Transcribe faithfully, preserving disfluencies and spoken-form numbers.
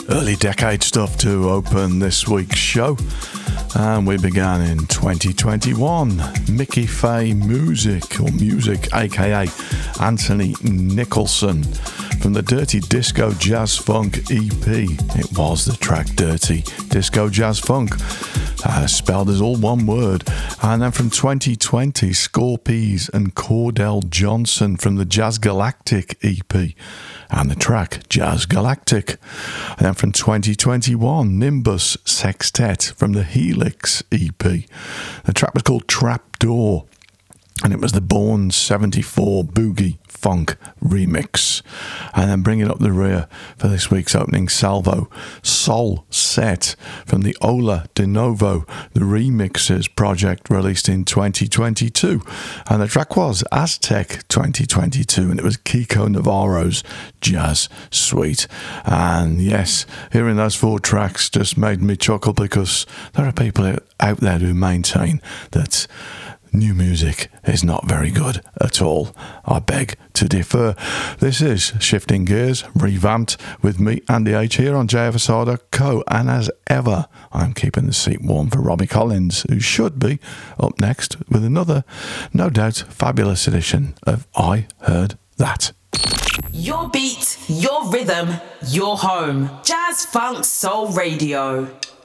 Early decade stuff to open this week's show. And we began in twenty twenty-one. Mickey Fay Music, or Music, aka Anthony Nicholson, from the Dirty Disco Jazz Funk E P. It was the track Dirty Disco Jazz Funk, uh, spelled as all one word. And then from twenty twenty, Scorpies and Cordell Johnson from the Jazz Galactic E P, and the track Jazz Galactic. And then from twenty twenty-one, Nimbus Sextet from the Helix E P. The track was called Trapdoor, and it was the Born seventy-four Boogie Funk remix. And then bringing up the rear for this week's opening salvo, Soul Set from the Ola De Novo, the Remixes project, released in twenty twenty-two. And the track was Aztec twenty twenty-two, and it was Kiko Navarro's Jazz Suite. And yes, hearing those four tracks just made me chuckle, because there are people out there who maintain that new music is not very good at all. I beg to differ. This is Shifting Gears, revamped, with me, Andy H, here on J F S R dot co. And as ever, I'm keeping the seat warm for Robbie Collins, who should be up next with another, no doubt, fabulous edition of I Heard That. Your beat, your rhythm, your home. Jazz Funk Soul Radio.